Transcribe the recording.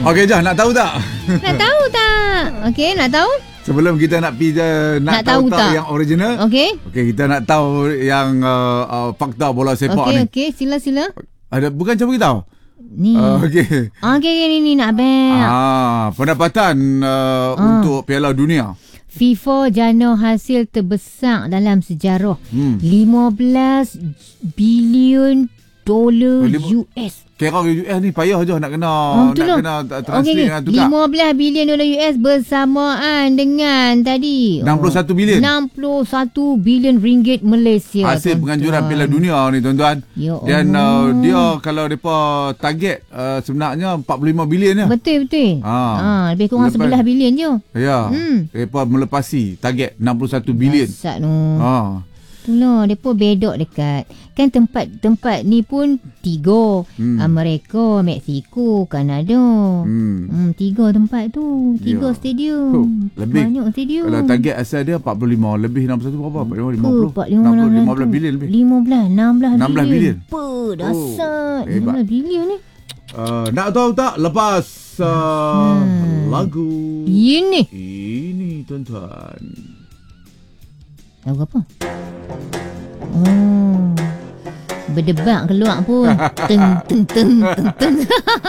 Okey, Jah, nak tahu tak? Nak tahu tak? Okey, nak tahu? Sebelum kita nak pergi nak tahu tak yang original. Okey. Okey, kita nak tahu yang fakta bola sepak ni. Okey, sila. Ada bukan cuba kita tahu. Ni. Okey. Okey, ni nak bang. Pendapatan untuk Piala Dunia. FIFA jana hasil terbesar dalam sejarah. 15 bilion dolar US. Kira US ni payah je nak kena translate dengan tukar. 15 bilion dolar US bersamaan dengan tadi 61 bilion. 61 bilion ringgit Malaysia. Hasil penganjuran Piala Dunia ni tuan-tuan. Dan dia kalau depa target sebenarnya 45 bilion je. Betul. Lebih kurang 11 bilion je. Ya. Depa melepasi target 61 bilion. Masak tu. Itulah, mereka bedok dekat. Kan tempat ni pun 3. Amerika, Mexico, Kanada. 3 tempat tu. 3 stadium. Lebih. Banyak stadium. Kalau target asal dia 45. Lebih 61 berapa? 50 bilion lebih. 16 bilion. Apa dasar. 16 bilion ni. Nak tahu tak lepas lagu ini tuan-tuan. Lagu apa? Berdebat keluar pun. Teng.